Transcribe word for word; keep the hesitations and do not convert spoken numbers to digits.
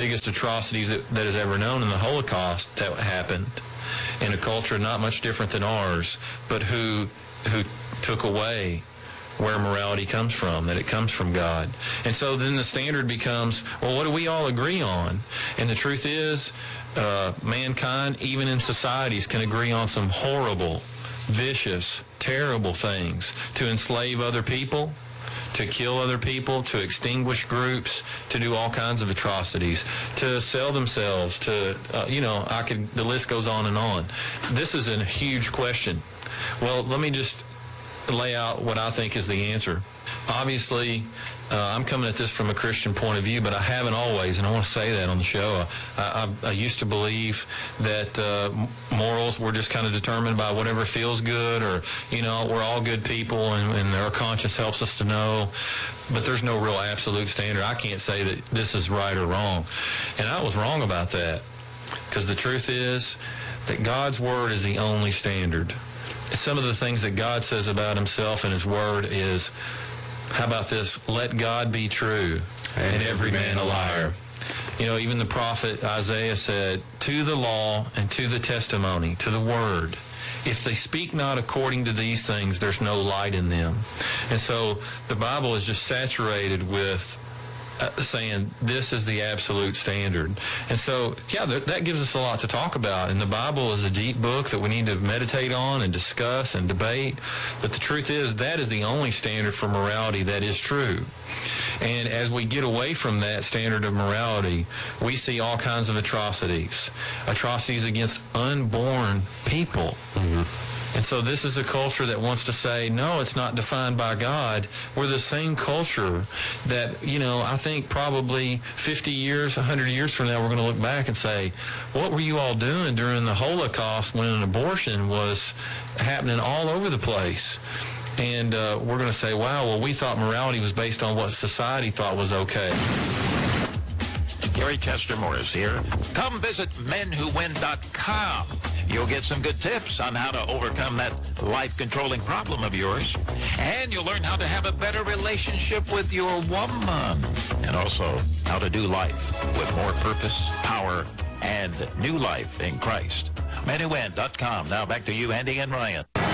biggest atrocities that, that is ever known in the Holocaust that happened in a culture not much different than ours, but who who took away where morality comes from, that it comes from God. And so then the standard becomes, well, what do we all agree on? And the truth is, uh, mankind, even in societies, can agree on some horrible, vicious, terrible things. To enslave other people, to kill other people, to extinguish groups, to do all kinds of atrocities, to sell themselves, to, uh, you know, I could, the list goes on and on. This is a huge question. Well, let me just lay out what I think is the answer. Obviously, uh, I'm coming at this from a Christian point of view, but I haven't always, and I want to say that on the show. I, I, I used to believe that uh, morals were just kind of determined by whatever feels good, or, you know, we're all good people, and, and our conscience helps us to know. But there's no real absolute standard. I can't say that this is right or wrong. And I was wrong about that, because the truth is that God's word is the only standard. Some of the things that God says about himself in his word is, how about this? Let God be true and, and every man a liar. You know, even the prophet Isaiah said, to the law and to the testimony, to the word, if they speak not according to these things, there's no light in them. And so the Bible is just saturated with Uh, saying this is the absolute standard. And so, yeah, th- that gives us a lot to talk about. And the Bible is a deep book that we need to meditate on and discuss and debate. But the truth is, that is the only standard for morality that is true. And as we get away from that standard of morality, we see all kinds of atrocities. Atrocities against unborn people. Mm-hmm. And so this is a culture that wants to say, no, it's not defined by God. We're the same culture that, you know, I think probably fifty years, one hundred years from now, we're going to look back and say, what were you all doing during the Holocaust when an abortion was happening all over the place? And uh, we're going to say, wow, well, we thought morality was based on what society thought was okay. Gary Chester Morris here. Come visit men who win dot com. You'll get some good tips on how to overcome that life-controlling problem of yours. And you'll learn how to have a better relationship with your woman. And also how to do life with more purpose, power, and new life in Christ. men who win dot com. Now back to you, Andy and Ryan.